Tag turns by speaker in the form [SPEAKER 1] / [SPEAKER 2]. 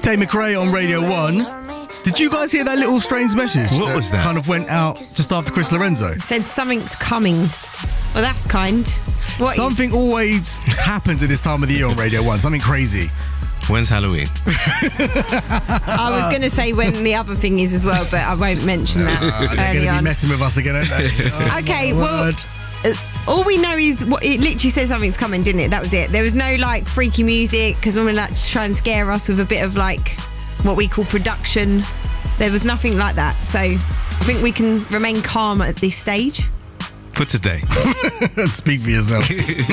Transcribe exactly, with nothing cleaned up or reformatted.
[SPEAKER 1] Tate McRae on Radio one. Did you guys hear that little strange message?
[SPEAKER 2] What
[SPEAKER 1] that
[SPEAKER 2] was that?
[SPEAKER 1] Kind of went out just after Chris Lorenzo.
[SPEAKER 3] Said something's coming. Well, that's kind. What
[SPEAKER 1] Something
[SPEAKER 3] is?
[SPEAKER 1] always happens at this time of the year on Radio one. Something crazy.
[SPEAKER 2] When's Halloween?
[SPEAKER 3] I was going to say when the other thing is as well, but I won't mention that
[SPEAKER 1] Uh, they're going
[SPEAKER 3] early
[SPEAKER 1] to be
[SPEAKER 3] on.
[SPEAKER 1] messing with us again, aren't they? Oh,
[SPEAKER 3] Okay,
[SPEAKER 1] my
[SPEAKER 3] well,
[SPEAKER 1] word.
[SPEAKER 3] uh, all we know is what it literally said something's coming, didn't it? That was it. There was no like freaky music because women like to try and scare us with a bit of like what we call production. There was nothing like that. So I think we can remain calm at this stage.
[SPEAKER 2] For today.
[SPEAKER 1] Speak for yourself.